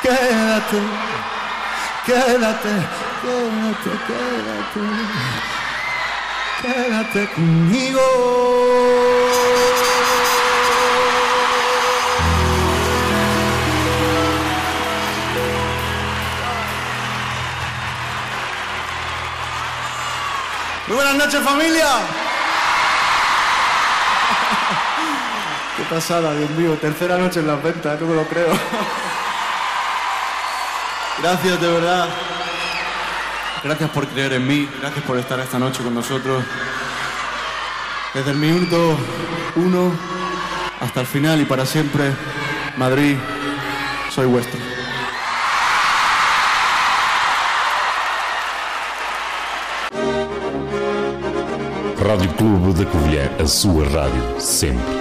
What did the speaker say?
Quédate, quédate, quédate, quédate, quédate conmigo. Muy buenas noches, familia. Qué pasada, Dios mío, tercera noche en las ventas, no me lo creo. Gracias, de verdad. Gracias por creer en mí, gracias por estar esta noche con nosotros. Desde el minuto 1 hasta el final y para siempre, Madrid, soy vuestro. Rádio Clube da Covilhã, a sua rádio, sempre.